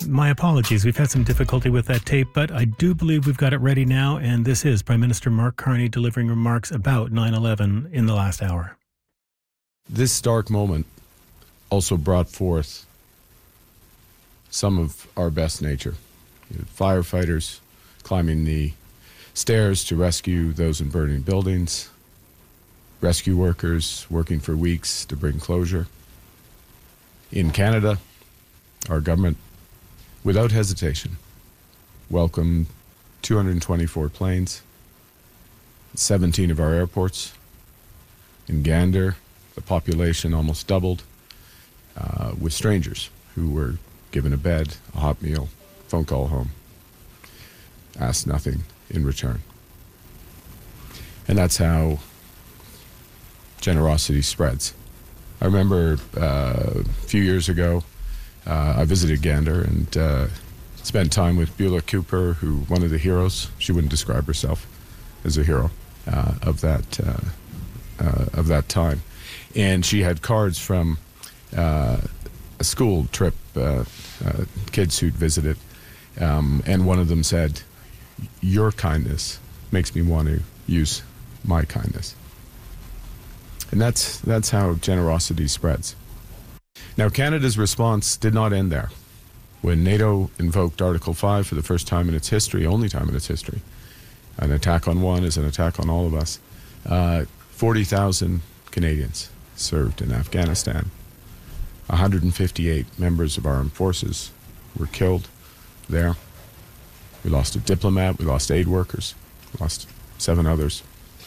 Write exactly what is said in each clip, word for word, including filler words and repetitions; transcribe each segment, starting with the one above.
my apologies. We've had some difficulty with that tape, but I do believe we've got it ready now, and this is Prime Minister Mark Carney delivering remarks about nine eleven in the last hour. This stark moment also brought forth some of our best nature. You know, firefighters climbing the stairs to rescue those in burning buildings, rescue workers working for weeks to bring closure. In Canada, our government, without hesitation, welcomed two hundred twenty-four planes, seventeen of our airports. In Gander, the population almost doubled, uh, with strangers who were given a bed, a hot meal, phone call home, asked nothing in return. And that's how generosity spreads. I remember uh, a few years ago, uh, I visited Gander and uh, spent time with Beulah Cooper, who one of the heroes. She wouldn't describe herself as a hero uh, of that uh, uh, of that time, and she had cards from uh, a school trip, uh, uh, kids who'd visited, um, and one of them said, "Your kindness makes me want to use my kindness." And that's that's how generosity spreads. Now, Canada's response did not end there. When NATO invoked Article five for the first time in its history, only time in its history, an attack on one is an attack on all of us, uh, forty thousand Canadians served in Afghanistan. one hundred fifty-eight members of our armed forces were killed there. We lost a diplomat, we lost aid workers, we lost seven others.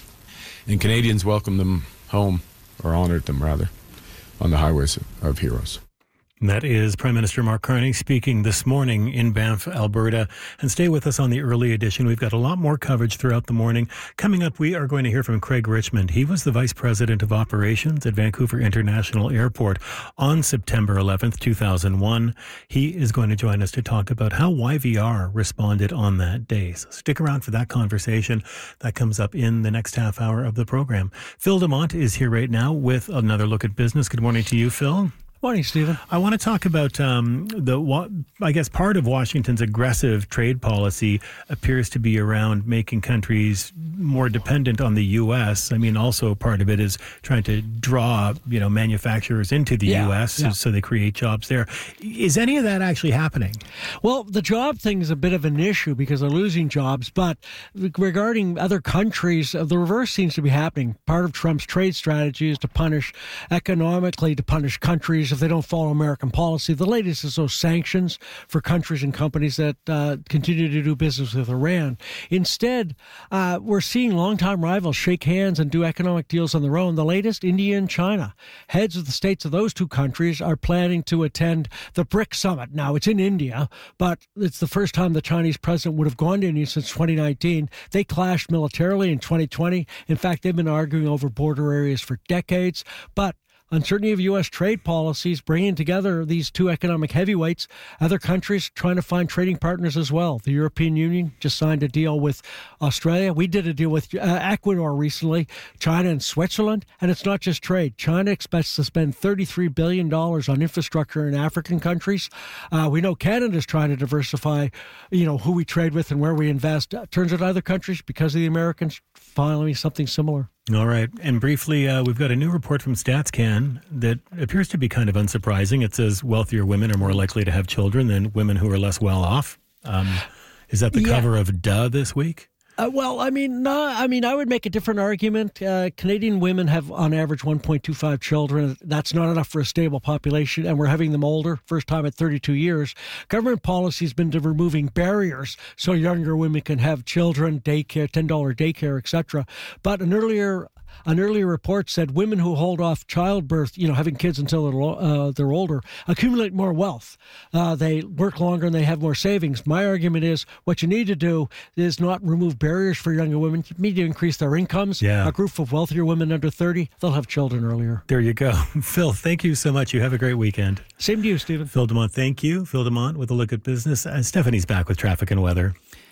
And Canadians welcomed them home, or honored them rather, on the highways of heroes. And that is Prime Minister Mark Carney speaking this morning in Banff, Alberta. And stay with us on the early edition. We've got a lot more coverage throughout the morning. Coming up, we are going to hear from Craig Richmond. He was the Vice President of Operations at Vancouver International Airport on September eleventh, two thousand one. He is going to join us to talk about how Y V R responded on that day. So stick around for that conversation. That comes up in the next half hour of the program. Phil Demont is here right now with another look at business. Good morning to you, Phil. Morning, Stephen. I want to talk about um, the, I guess, part of Washington's aggressive trade policy appears to be around making countries more dependent on the U S. I mean, also part of it is trying to draw, you know, manufacturers into the yeah, U S yeah. so they create jobs there. Is any of that actually happening? Well, the job thing is a bit of an issue because they're losing jobs, but regarding other countries, the reverse seems to be happening. Part of Trump's trade strategy is to punish, economically, to punish countries if they don't follow American policy. The latest is those sanctions for countries and companies that uh, continue to do business with Iran. Instead, uh, we're seeing longtime rivals shake hands and do economic deals on their own. The latest, India and China. Heads of the states of those two countries are planning to attend the BRICS summit. Now, it's in India, but it's the first time the Chinese president would have gone to India since twenty nineteen. They clashed militarily in twenty twenty. In fact, they've been arguing over border areas for decades, but uncertainty of U S trade policies, bringing together these two economic heavyweights, other countries trying to find trading partners as well. The European Union just signed a deal with Australia. We did a deal with uh, Ecuador recently, China and Switzerland. And it's not just trade. China expects to spend thirty-three billion dollars on infrastructure in African countries. Uh, we know Canada's trying to diversify, you know, who we trade with and where we invest. Uh, turns out other countries, because of the Americans, following something similar. All right. And briefly, uh, we've got a new report from StatsCan that appears to be kind of unsurprising. It says wealthier women are more likely to have children than women who are less well off. Um, is that the yeah. cover of Duh this week? Uh, well, I mean, no, I mean, I would make a different argument. Uh, Canadian women have, on average, one point two five children. That's not enough for a stable population, and we're having them older, first time at thirty-two years. Government policy has been to removing barriers so younger women can have children, daycare, ten dollars daycare, et cetera. But an earlier An earlier report said women who hold off childbirth, you know, having kids until they're, uh, they're older, accumulate more wealth. Uh, they work longer and they have more savings. My argument is what you need to do is not remove barriers for younger women. You need to increase their incomes. Yeah. A group of wealthier women under thirty, they'll have children earlier. There you go. Phil, thank you so much. You have a great weekend. Same to you, Stephen. Phil Demont, thank you. Phil Demont with a look at business. Uh, Stephanie's back with traffic and weather.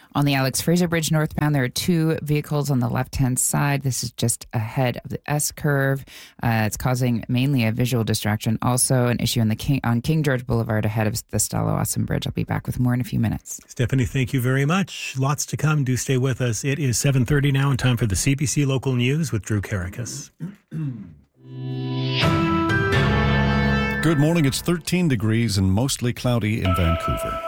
On the Alex Fraser Bridge northbound, there are two vehicles on the left-hand side. This is just ahead of the S-curve. Uh, it's causing mainly a visual distraction. Also an issue on the King, on King George Boulevard ahead of the Stalo-Awesome Bridge. I'll be back with more in a few minutes. Stephanie, thank you very much. Lots to come. Do stay with us. It is seven thirty now and time for the C B C Local News with Drew Karakas. Good morning. It's thirteen degrees and mostly cloudy in Vancouver.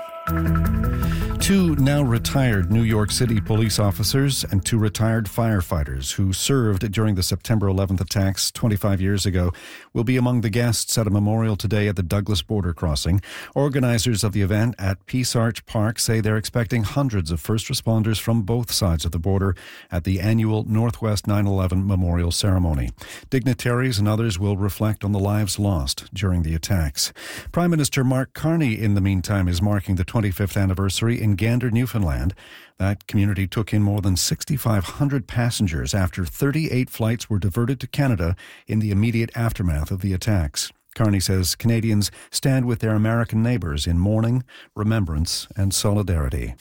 Two now retired New York City police officers and two retired firefighters who served during the September eleventh attacks twenty-five years ago will be among the guests at a memorial today at the Douglas border crossing. Organizers of the event at Peace Arch Park say they're expecting hundreds of first responders from both sides of the border at the annual Northwest nine eleven Memorial Ceremony. Dignitaries and others will reflect on the lives lost during the attacks. Prime Minister Mark Carney, in the meantime, is marking the twenty-fifth anniversary in Gander, Newfoundland. That community took in more than six thousand five hundred passengers after thirty-eight flights were diverted to Canada in the immediate aftermath of the attacks. Carney says Canadians stand with their American neighbours in mourning, remembrance, and solidarity.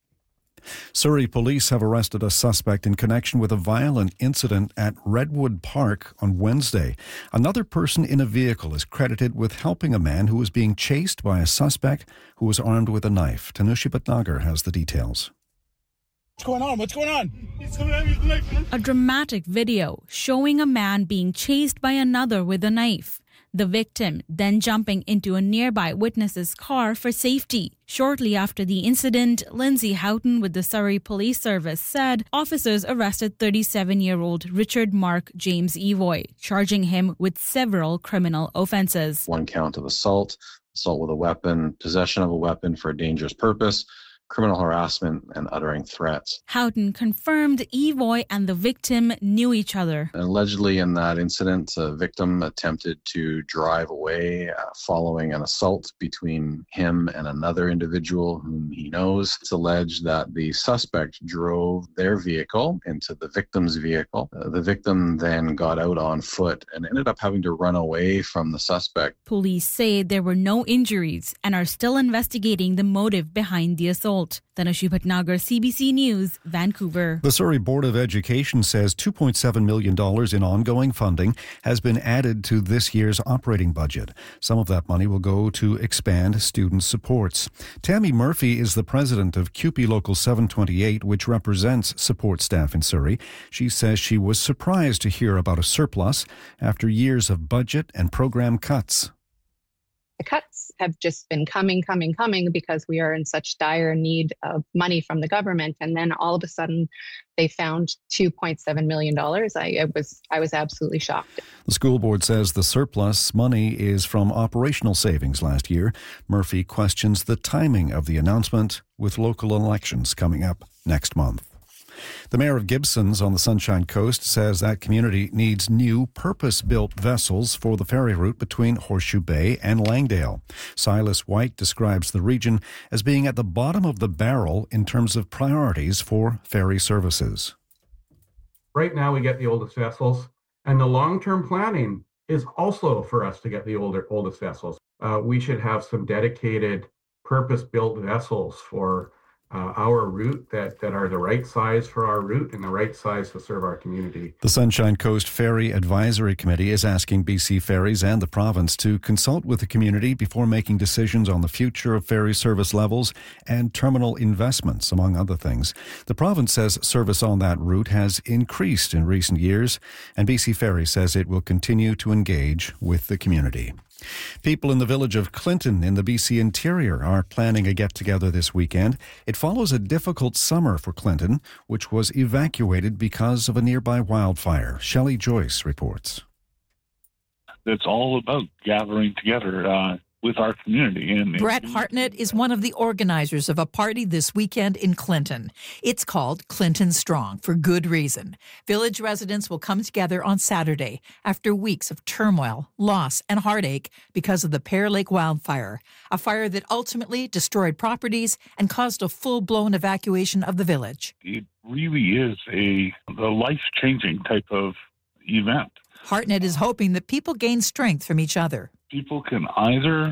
Surrey police have arrested a suspect in connection with a violent incident at Redwood Park on Wednesday. Another person in a vehicle is credited with helping a man who was being chased by a suspect who was armed with a knife. Tanushi Bhatnagar has the details. What's going on? What's going on? He's coming at me with a knife, man. A dramatic video showing a man being chased by another with a knife. The victim then jumping into a nearby witness's car for safety. Shortly after the incident, Lindsay Houghton with the Surrey Police Service said officers arrested thirty-seven-year-old Richard Mark James Evoy, charging him with several criminal offences. One count of assault, assault with a weapon, possession of a weapon for a dangerous purpose, criminal harassment, and uttering threats. Houghton confirmed Evoy and the victim knew each other. And allegedly in that incident, the victim attempted to drive away uh, following an assault between him and another individual whom he knows. It's alleged that the suspect drove their vehicle into the victim's vehicle. Uh, the victim then got out on foot and ended up having to run away from the suspect. Police say there were no injuries and are still investigating the motive behind the assault. Tanushi Bhatnagar, C B C News, Vancouver. The Surrey Board of Education says two point seven million dollars in ongoing funding has been added to this year's operating budget. Some of that money will go to expand student supports. Tammy Murphy is the president of C U P E Local seven twenty-eight, which represents support staff in Surrey. She says she was surprised to hear about a surplus after years of budget and program cuts. The cuts have just been coming, coming, coming because we are in such dire need of money from the government. And then all of a sudden they found two point seven million dollars. I, I was I was absolutely shocked. The school board says the surplus money is from operational savings last year. Murphy questions the timing of the announcement with local elections coming up next month. The mayor of Gibsons on the Sunshine Coast says that community needs new purpose-built vessels for the ferry route between Horseshoe Bay and Langdale. Silas White describes the region as being at the bottom of the barrel in terms of priorities for ferry services. Right now we get the oldest vessels, and the long-term planning is also for us to get the older oldest vessels. Uh, we should have some dedicated purpose-built vessels for Uh, our route that, that are the right size for our route and the right size to serve our community. The Sunshine Coast Ferry Advisory Committee is asking B C Ferries and the province to consult with the community before making decisions on the future of ferry service levels and terminal investments, among other things. The province says service on that route has increased in recent years, and B C Ferry says it will continue to engage with the community. People in the village of Clinton in the B C interior are planning a get-together this weekend. It follows a difficult summer for Clinton, which was evacuated because of a nearby wildfire. Shelley Joyce reports. It's all about gathering together uh, with our community. And Brett Hartnett is one of the organizers of a party this weekend in Clinton. It's called Clinton Strong for good reason. Village residents will come together on Saturday after weeks of turmoil, loss, and heartache because of the Pear Lake wildfire, a fire that ultimately destroyed properties and caused a full-blown evacuation of the village. It really is a, a life-changing type of event. Hartnett is hoping that people gain strength from each other. People can either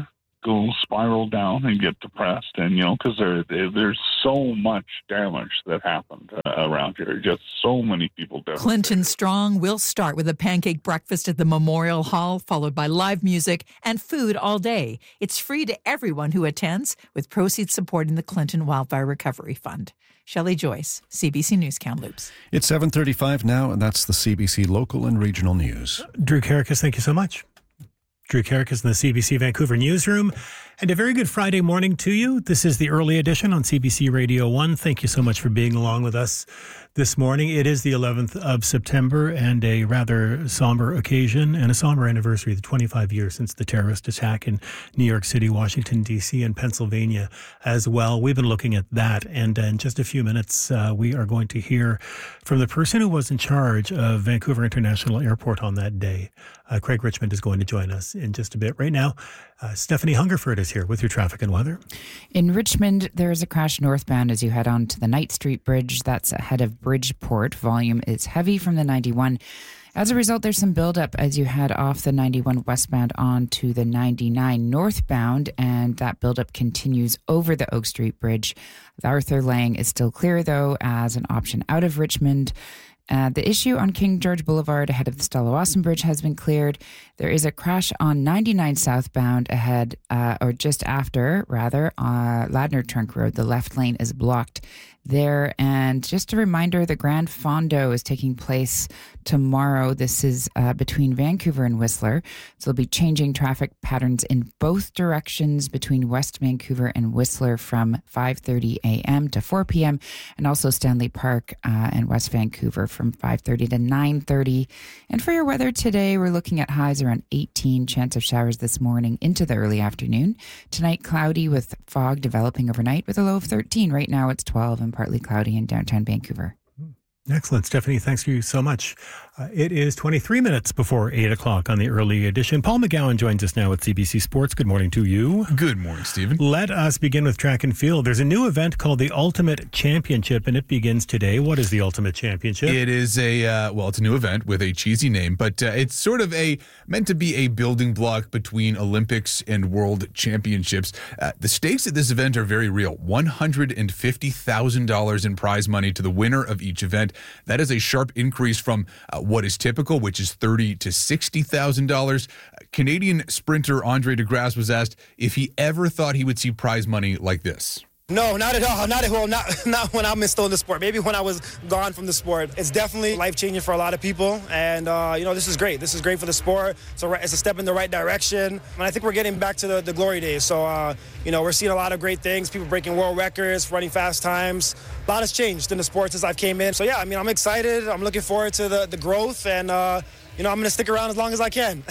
go spiral down and get depressed, and you know, because there there's so much damage that happened uh, around here. Just so many people devastated. Clinton Strong will start with a pancake breakfast at the Memorial Hall, followed by live music and food all day. It's free to everyone who attends, with proceeds supporting the Clinton Wildfire Recovery Fund. Shelley Joyce, C B C News Kamloops. It's seven thirty-five now, and that's the C B C local and regional news. Drew Karakis, thank you so much. Drew Karakis in the C B C Vancouver newsroom. And a very good Friday morning to you. This is the early edition on C B C Radio one. Thank you so much for being along with us this morning. It is the eleventh of September and a rather somber occasion and a somber anniversary, the twenty-five years since the terrorist attack in New York City, Washington, D C, and Pennsylvania as well. We've been looking at that. And in just a few minutes, uh, we are going to hear from the person who was in charge of Vancouver International Airport on that day. Uh, Craig Richmond is going to join us in just a bit. Right now, uh, Stephanie Hungerford is here with your traffic and weather. In Richmond, there is a crash northbound as you head on to the Knight Street Bridge. That's ahead of Bridgeport. Volume is heavy from the ninety-one. As a result, there's some buildup as you head off the ninety-one westbound onto the ninety-nine northbound, and that buildup continues over the Oak Street Bridge. The Arthur Lang is still clear, though, as an option out of Richmond. Uh, the issue on King George Boulevard ahead of the Stella-Wasson Bridge has been cleared. There is a crash on ninety-nine southbound ahead, uh, or just after, rather, uh, Ladner Trunk Road. The left lane is blocked there. And just a reminder, the Grand Fondo is taking place tomorrow. This is uh, between Vancouver and Whistler. So they'll be changing traffic patterns in both directions between West Vancouver and Whistler from five thirty a.m. to four p.m. and also Stanley Park uh, and West Vancouver from five thirty to nine thirty. And for your weather today, we're looking at highs around eighteen, chance of showers this morning into the early afternoon. Tonight, cloudy with fog developing overnight with a low of thirteen. Right now, it's twelve and partly cloudy in downtown Vancouver. Excellent. Stephanie, thanks to you so much. Uh, it is twenty-three minutes before eight o'clock on the early edition. Paul McGowan joins us now with C B C Sports. Good morning to you. Good morning, Stephen. Let us begin with track and field. There's a new event called the Ultimate Championship, and it begins today. What is the Ultimate Championship? It is a, uh, well, it's a new event with a cheesy name, but uh, it's sort of a meant to be a building block between Olympics and World Championships. Uh, the stakes at this event are very real. one hundred fifty thousand dollars in prize money to the winner of each event. That is a sharp increase from uh, what is typical, which is thirty thousand to sixty thousand dollars. Canadian sprinter Andre De Grasse was asked if he ever thought he would see prize money like this. No, not at all. Not at all. Not, not when I'm still in the sport. Maybe when I was gone from the sport. It's definitely life-changing for a lot of people. And, uh, you know, this is great. This is great for the sport. So it's a step in the right direction. And I think we're getting back to the, the glory days. So, uh, you know, we're seeing a lot of great things. People breaking world records, running fast times. A lot has changed in the sport since I've came in. So, yeah, I mean, I'm excited. I'm looking forward to the, the growth. And, uh, you know, I'm going to stick around as long as I can.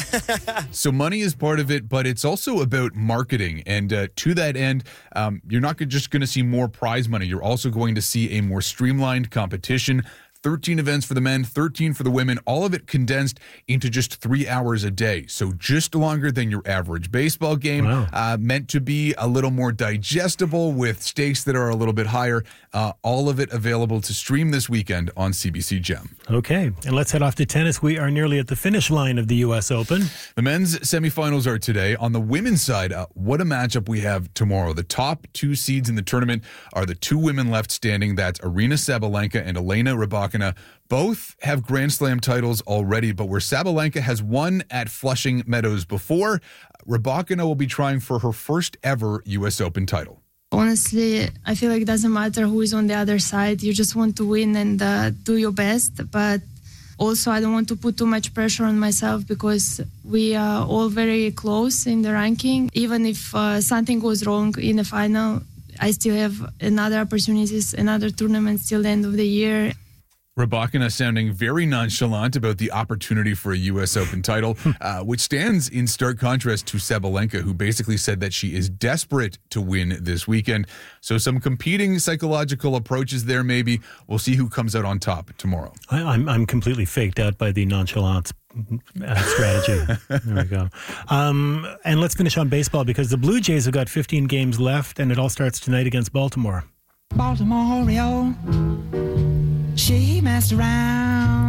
So money is part of it, but it's also about marketing. And uh, to that end, um, you're not just going to see more prize money. You're also going to see a more streamlined competition. thirteen events for the men, thirteen for the women, all of it condensed into just three hours a day. So just longer than your average baseball game. Wow. Uh, meant to be a little more digestible with stakes that are a little bit higher. Uh, all of it available to stream this weekend on C B C Gem. Okay, and let's head off to tennis. We are nearly at the finish line of the U S Open. The men's semifinals are today. On the women's side, uh, what a matchup we have tomorrow. The top two seeds in the tournament are the two women left standing. That's Aryna Sabalenka and Elena Rybakina. Both have Grand Slam titles already, but where Sabalenka has won at Flushing Meadows before, Rybakina will be trying for her first ever U S Open title. Honestly, I feel like it doesn't matter who is on the other side. You just want to win and uh, do your best. But also, I don't want to put too much pressure on myself because we are all very close in the ranking. Even if uh, something goes wrong in the final, I still have another opportunities, another tournament till the end of the year. Rybakina sounding very nonchalant about the opportunity for a U S Open title, uh, which stands in stark contrast to Sabalenka, who basically said that she is desperate to win this weekend. So some competing psychological approaches there maybe. We'll see who comes out on top tomorrow. I, I'm I'm completely faked out by the nonchalance uh, strategy. There we go. Um, and let's finish on baseball because the Blue Jays have got fifteen games left, and it all starts tonight against Baltimore. Baltimore Oriole. She messed around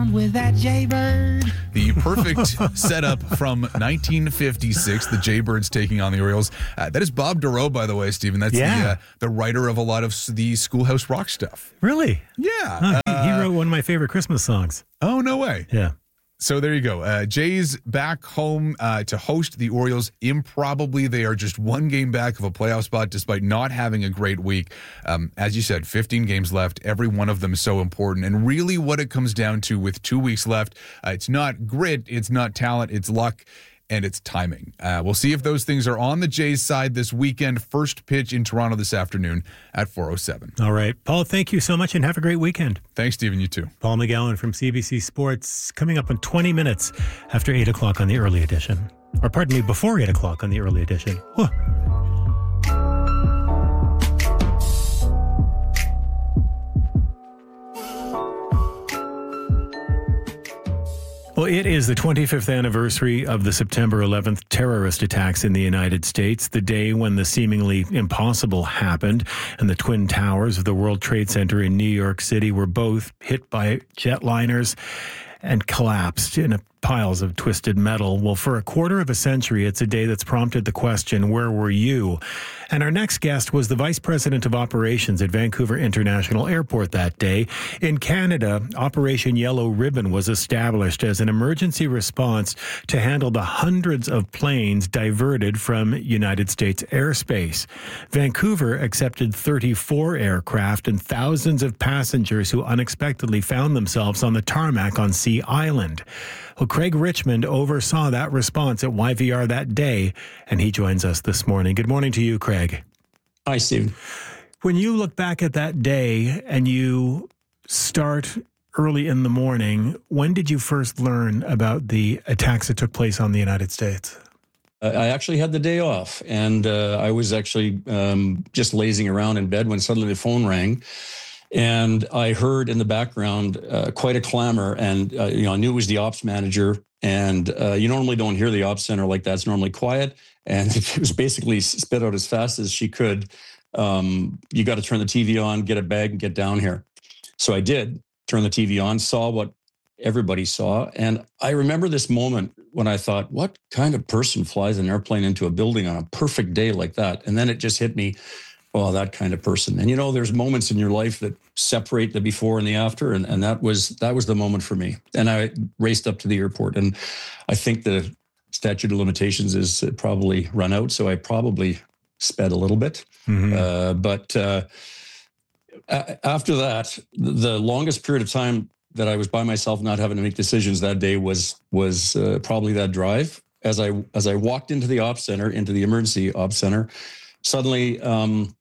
on with that Jaybird. The perfect setup from nineteen fifty-six, the Jaybirds taking on the Orioles. Uh, that is Bob Dorough, by the way, Stephen. That's yeah. the uh, the writer of a lot of the Schoolhouse Rock stuff. Really? Yeah. Oh, he, uh, he wrote one of my favorite Christmas songs. Oh, no way. Yeah. So there you go. Uh, Jays back home uh, to host the Orioles. Improbably, they are just one game back of a playoff spot despite not having a great week. Um, as you said, fifteen games left. Every one of them so important. And really what it comes down to with two weeks left, uh, it's not grit, it's not talent, it's luck, and it's timing. Uh, we'll see if those things are on the Jays' side this weekend. First pitch in Toronto this afternoon at four oh seven. All right. Paul, thank you so much and have a great weekend. Thanks, Stephen. You too. Paul McGowan from C B C Sports coming up in twenty minutes after eight o'clock on the early edition. Or pardon me, before eight o'clock on the early edition. Whew. Well, it is the twenty-fifth anniversary of the September eleventh terrorist attacks in the United States, the day when the seemingly impossible happened and the Twin Towers of the World Trade Center in New York City were both hit by jetliners and collapsed in a piles of twisted metal. Well, for a quarter of a century, it's a day that's prompted the question, where were you? And our next guest was the Vice President of Operations at Vancouver International Airport that day. In Canada, Operation Yellow Ribbon was established as an emergency response to handle the hundreds of planes diverted from United States airspace. Vancouver accepted thirty-four aircraft and thousands of passengers who unexpectedly found themselves on the tarmac on Sea Island. Well, Craig Richmond oversaw that response at Y V R that day, and he joins us this morning. Good morning to you, Craig. Hi, Steve. When you look back at that day and you start early in the morning, when did you first learn about the attacks that took place on the United States? I actually had the day off, and uh, I was actually um, just lazing around in bed when suddenly the phone rang. And I heard in the background uh, quite a clamor, and uh, you know I knew it was the ops manager. And uh, you normally don't hear the ops center like that; it's normally quiet. And it was basically spit out as fast as she could. Um, you got to turn the T V on, get a bag, and get down here. So I did turn the T V on, saw what everybody saw, and I remember this moment when I thought, "What kind of person flies an airplane into a building on a perfect day like that?" And then it just hit me. Oh, that kind of person. And you know, there's moments in your life that separate the before and the after, and, and that was that was the moment for me. And I raced up to the airport, and I think the statute of limitations is probably run out, so I probably sped a little bit. Mm-hmm. Uh, but uh, a- after that, the longest period of time that I was by myself, not having to make decisions that day, was was uh, probably that drive. As I as I walked into the ops center, into the emergency ops center, suddenly. Um,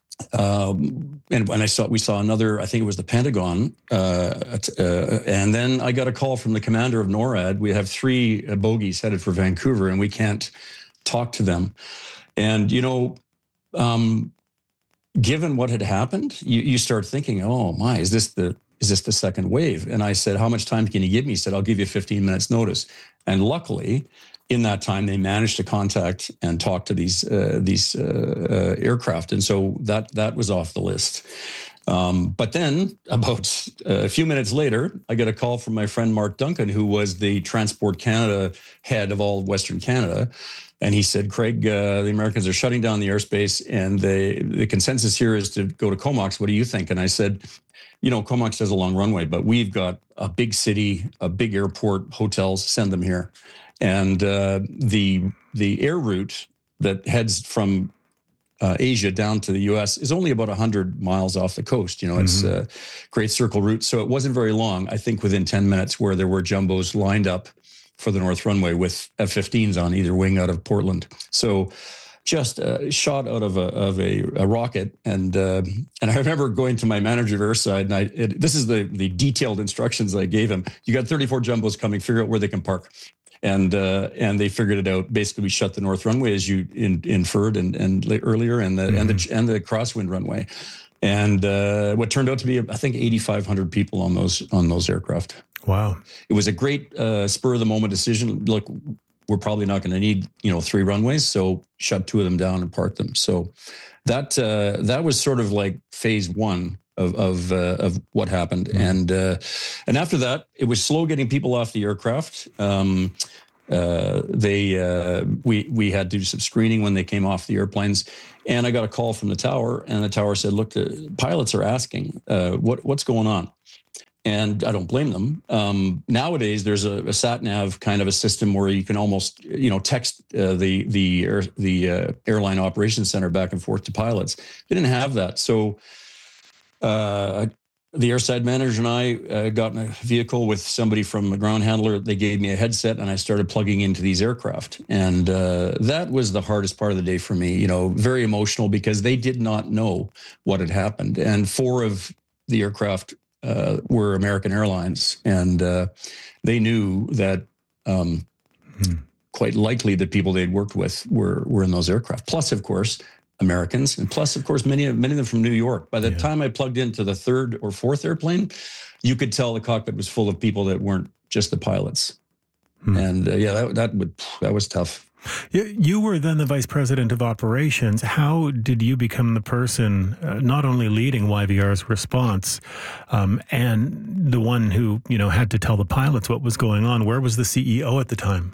Um, and when I saw, we saw another, I think it was the Pentagon. Uh, uh, and then I got a call from the commander of NORAD. We have three bogies headed for Vancouver, and we can't talk to them. And, you know, um, given what had happened, you, you start thinking, oh my, is this the, is this the second wave? And I said, how much time can you give me? He said, I'll give you fifteen minutes notice. And luckily, in that time, they managed to contact and talk to these uh, these uh, uh, aircraft, and so that that was off the list. Um, but then, about a few minutes later, I got a call from my friend Mark Duncan, who was the Transport Canada head of all of Western Canada, and he said, "Craig, uh, the Americans are shutting down the airspace, and the the consensus here is to go to Comox. What do you think?" And I said, "You know, Comox has a long runway, but we've got a big city, a big airport, hotels. Send them here." And uh, the the air route that heads from uh, Asia down to the U S is only about one hundred miles off the coast. You know, it's mm-hmm. a Great Circle route. So it wasn't very long, I think within ten minutes, where there were jumbos lined up for the North Runway with F fifteens on either wing out of Portland. So just a shot out of a of a, a rocket. And uh, and I remember going to my manager of Airside, and I it, this is the the detailed instructions I gave him. You got thirty-four jumbos coming, figure out where they can park. And uh, and they figured it out. Basically, we shut the North Runway, as you in, inferred, and and earlier, and the mm-hmm. and the and the Crosswind Runway, and uh, what turned out to be, I think, eighty-five hundred people on those on those aircraft. Wow! It was a great uh, spur of the moment decision. Look, we're probably not going to need you know three runways, so shut two of them down and park them. So that uh, that was sort of like phase one of of, uh, of what happened. Mm-hmm. And uh, and after that, it was slow getting people off the aircraft. Um, uh, they uh, we we had to do some screening when they came off the airplanes. And I got a call from the tower, and the tower said, "Look, the pilots are asking uh, what what's going on." And I don't blame them. Um, nowadays, there's a, a sat nav kind of a system where you can almost, you know, text uh, the the air, the uh, airline operations center back and forth to pilots. They didn't have that, so uh, the airside manager and I uh, got in a vehicle with somebody from the ground handler. They gave me a headset, and I started plugging into these aircraft. And uh, that was the hardest part of the day for me. You know, very emotional because they did not know what had happened, and four of the aircraft Uh, were American Airlines, and uh, they knew that um, mm. quite likely the people they'd worked with were were in those aircraft. Plus, of course, Americans, and plus, of course, many many of them from New York. By the yeah. time I plugged into the third or fourth airplane, you could tell the cockpit was full of people that weren't just the pilots. Mm. And uh, yeah, that that would that was tough. You were then the vice president of operations. How did you become the person uh, not only leading Y V R's response um, and the one who, you know, had to tell the pilots what was going on? Where was the C E O at the time?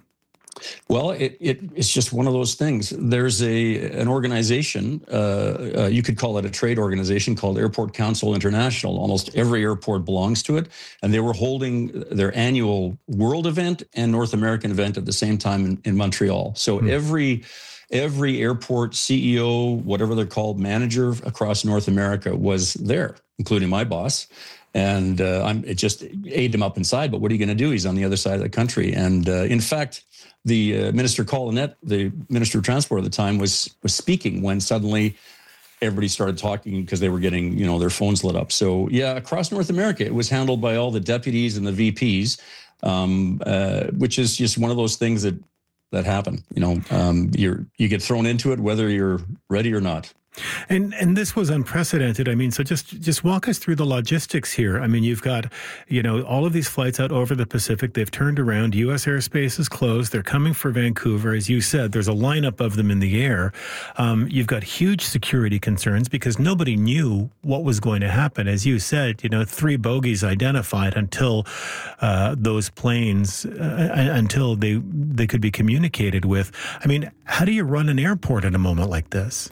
Well, it, it it's just one of those things. There's a an organization, uh, uh, you could call it a trade organization called Airport Council International. Almost every airport belongs to it. And they were holding their annual world event and North American event at the same time in, in Montreal. So mm. every every airport C E O, whatever they're called, manager across North America was there, including my boss. And uh, I'm, it just ate him up inside. But what are you going to do? He's on the other side of the country. And uh, in fact, the uh, Minister Collinette, the Minister of Transport at the time, was was speaking when suddenly everybody started talking because they were getting, you know, their phones lit up. So yeah, across North America, it was handled by all the deputies and the V Ps, um, uh, which is just one of those things that that happen. You know, um, you're you get thrown into it whether you're ready or not. And and this was unprecedented. I mean, so just just walk us through the logistics here. I mean, you've got, you know, all of these flights out over the Pacific. They've turned around. U S airspace is closed. They're coming for Vancouver. As you said, there's a lineup of them in the air. Um, you've got huge security concerns because nobody knew what was going to happen. As you said, you know, three bogies identified until uh, those planes, uh, until they, they could be communicated with. I mean, how do you run an airport at a moment like this?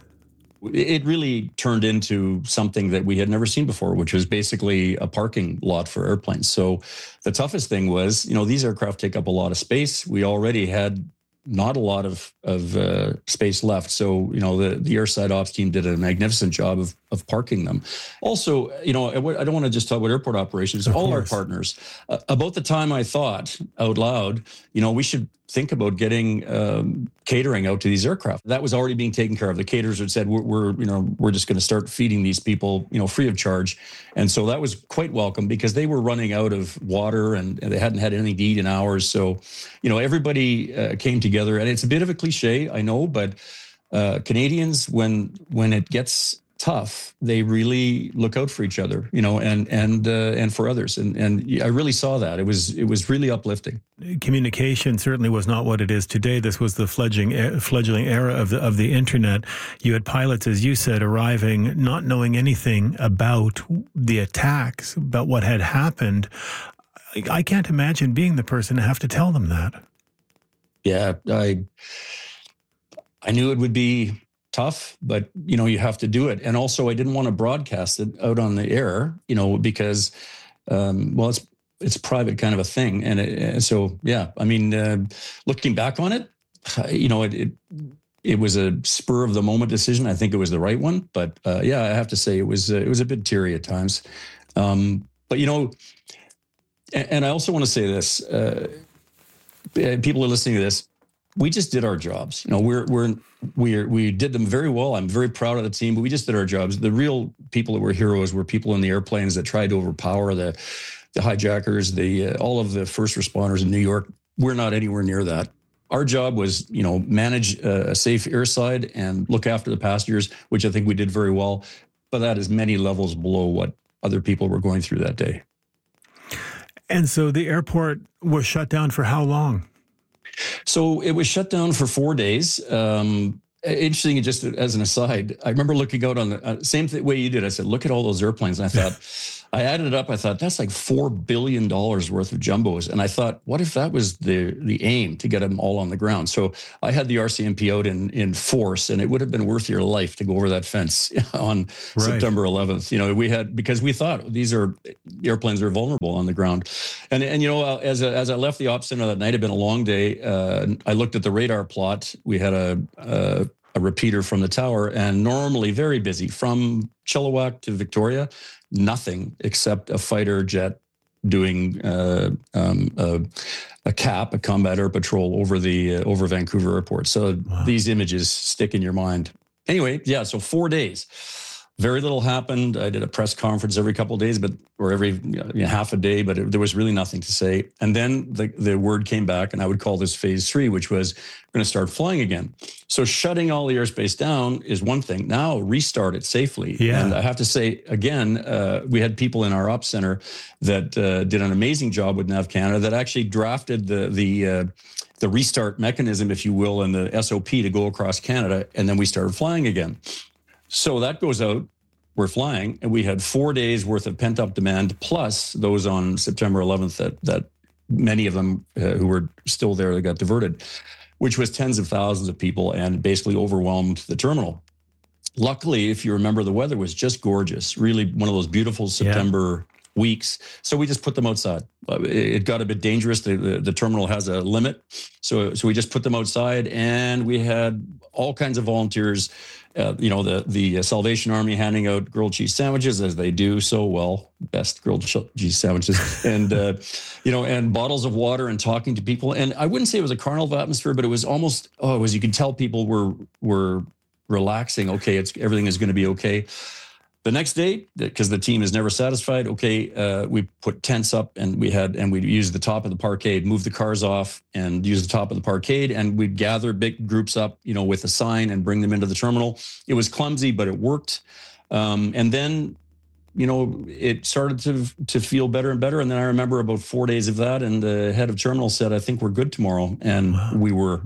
It really turned into something that we had never seen before, which was basically a parking lot for airplanes. So the toughest thing was, you know, these aircraft take up a lot of space. We already had not a lot of of uh, space left. So, you know, the, the airside ops team did a magnificent job of of parking them. Also, you know, I, I don't want to just talk about airport operations, of all course. Our partners. Uh, about the time I thought out loud, you know, we should think about getting um, catering out to these aircraft. That was already being taken care of. The caterers had said, we're, we're you know, we're just going to start feeding these people, you know, free of charge. And so that was quite welcome because they were running out of water and, and they hadn't had anything to eat in hours. So, you know, everybody uh, came together, and it's a bit of a cliche, I know, but uh, Canadians, when when it gets tough, they really look out for each other, you know, and and uh, and for others, and and I really saw that. It was it was really uplifting. Communication certainly was not what it is today. This was the fledgling fledgling era of the of the internet. You had pilots, as you said, arriving not knowing anything about the attacks, about what had happened. I can't imagine being the person to have to tell them that. Yeah, I I knew it would be tough, but you know, you have to do it. And also I didn't want to broadcast it out on the air, you know, because um, well, it's it's private kind of a thing. And it, so, yeah, I mean, uh, looking back on it, you know, it, it it was a spur of the moment decision. I think it was the right one, but uh, yeah, I have to say it was uh, it was a bit teary at times. Um, but you know, and, and I also want to say this: uh, people are listening to this. We just did our jobs. You know, we're we're we we did them very well. I'm very proud of the team, but we just did our jobs. The real people that were heroes were people in the airplanes that tried to overpower the the hijackers, the uh, all of the first responders in New York. We're not anywhere near that. Our job was, you know, manage a safe airside and look after the passengers, which I think we did very well. But that is many levels below what other people were going through that day. And so the airport was shut down for how long? So it was shut down for four days. Um, interesting, just as an aside, I remember looking out on the uh, same th- way you did. I said, look at all those airplanes. And I thought, I added it up. I thought, that's like four billion dollars worth of jumbos. And I thought, what if that was the the aim, to get them all on the ground? So I had the R C M P out in, in force, and it would have been worth your life to go over that fence on right. September eleventh. You know, we had, because we thought these are airplanes are vulnerable on the ground. And, and you know, uh, as, a, as I left the ops center that night, it had been a long day. Uh, I looked at the radar plot. We had a, a a repeater from the tower, and normally very busy from Chilliwack to Victoria, nothing except a fighter jet doing uh, um, a, a cap, a combat air patrol over the uh, over Vancouver airport. So wow. These images stick in your mind. Anyway, yeah, so four days. Very little happened. I did a press conference every couple of days, but or every you know, half a day, but it, there was really nothing to say. And then the, the word came back, and I would call this phase three, which was going to start flying again. So shutting all the airspace down is one thing. Now restart it safely. Yeah. And I have to say, again, uh, we had people in our ops center that uh, did an amazing job with Nav Canada that actually drafted the the uh, the restart mechanism, if you will, and the S O P to go across Canada, and then we started flying again. So that goes out, we're flying, and we had four days worth of pent up demand, plus those on September eleventh that, that many of them uh, who were still there that got diverted, which was tens of thousands of people and basically overwhelmed the terminal. Luckily, if you remember, the weather was just gorgeous, really one of those beautiful September yeah. weeks. So we just put them outside. It got a bit dangerous. The, the, the terminal has a limit. So, so we just put them outside, and we had all kinds of volunteers. Uh, you know, the the Salvation Army handing out grilled cheese sandwiches, as they do so well, best grilled cheese sandwiches, and, uh, you know, and bottles of water, and talking to people. And I wouldn't say it was a carnival atmosphere, but it was almost, oh, it was, you could tell people were, were relaxing. Okay, it's everything is going to be okay. The next day, because the team is never satisfied, okay, uh, we put tents up, and we had, and we used the top of the parkade, move the cars off, and use the top of the parkade, and we'd gather big groups up, you know, with a sign and bring them into the terminal. It was clumsy, but it worked. Um, and then, you know, it started to to feel better and better. And then I remember about four days of that, and the head of terminal said, "I think we're good tomorrow," and wow. we were.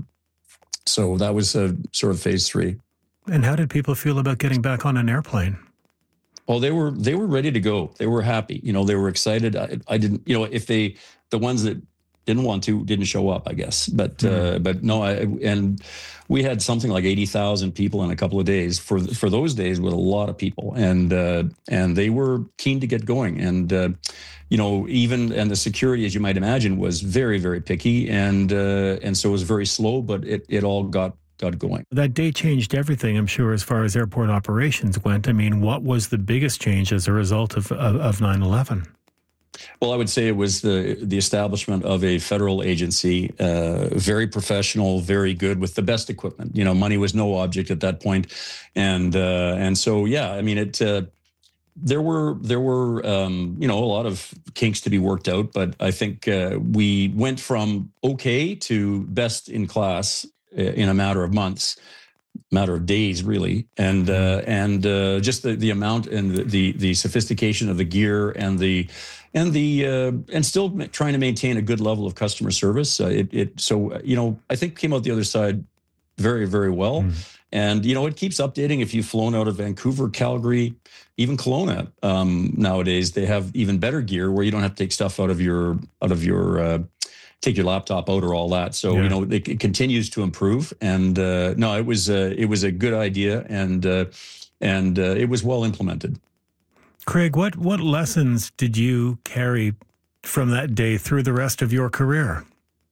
So that was a sort of phase three. And how did people feel about getting back on an airplane? Oh, they were they were ready to go. They were happy. You know, they were excited. I, I didn't, you know, if they, the ones that didn't want to, didn't show up, I guess. But mm-hmm. uh, but no, I, and we had something like eighty thousand people in a couple of days for for those days, with a lot of people, and uh, and they were keen to get going. And uh, you know, even and the security, as you might imagine, was very very picky, and uh, and so it was very slow, but it it all got. got going. That day changed everything, I'm sure, as far as airport operations went. I mean, what was the biggest change as a result of, of, of nine eleven? Well, I would say it was the the establishment of a federal agency, uh, very professional, very good, with the best equipment. You know, money was no object at that point. And uh, and so, yeah, I mean, it. Uh, there were, there were um, you know, a lot of kinks to be worked out, but I think uh, we went from okay to best in class in a matter of months, matter of days, really, and uh, and uh, just the, the amount and the, the the sophistication of the gear and the and the uh, and still trying to maintain a good level of customer service. Uh, it it so you know I think came out the other side very very well, mm. and you know it keeps updating. If you've flown out of Vancouver, Calgary, even Kelowna, um, nowadays they have even better gear where you don't have to take stuff out of your out of your uh, take your laptop out or all that. So, yeah. you know, it, it continues to improve. And uh, no, it was uh, it was a good idea, and uh, and uh, it was well implemented. Craig, what what lessons did you carry from that day through the rest of your career?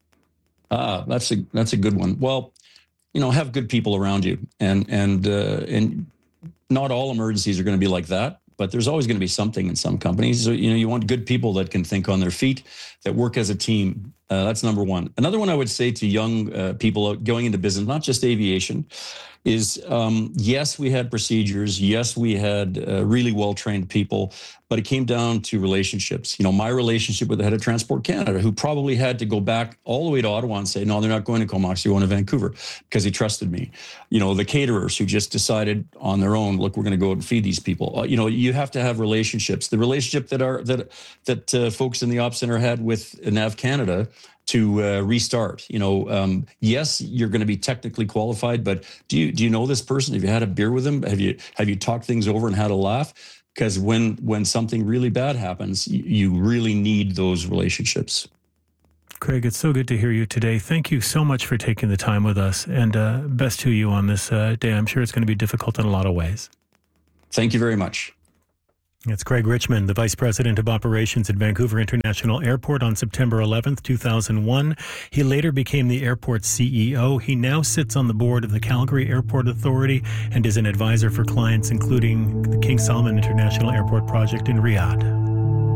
Ah, that's a that's a good one. Well, you know, have good people around you, and and uh, and not all emergencies are going to be like that. But there's always going to be something in some companies. So, you know, you want good people that can think on their feet, that work as a team. Uh, that's number one. Another one I would say to young uh, people going into business, not just aviation, is um, yes, we had procedures. Yes, we had uh, really well-trained people, but it came down to relationships. You know, my relationship with the head of Transport Canada, who probably had to go back all the way to Ottawa and say, no, they're not going to Comox, they're going to Vancouver, because he trusted me. You know, the caterers who just decided on their own, look, we're going to go out and feed these people. Uh, you know, you have to have relationships. The relationship that are that that uh, folks in the Ops Center had with Nav Canada to uh, restart. You know, um, yes, you're going to be technically qualified, but do you do you know this person? Have you had a beer with them? Have you have you talked things over and had a laugh? Because when when something really bad happens, you, you really need those relationships. Craig, it's so good to hear you today. Thank you so much for taking the time with us, and uh, best to you on this uh, day. I'm sure it's going to be difficult in a lot of ways. Thank you very much. It's Craig Richmond, the Vice President of Operations at Vancouver International Airport on September eleventh, two thousand one. He later became the airport's C E O. He now sits on the board of the Calgary Airport Authority and is an advisor for clients including the King Salman International Airport project in Riyadh.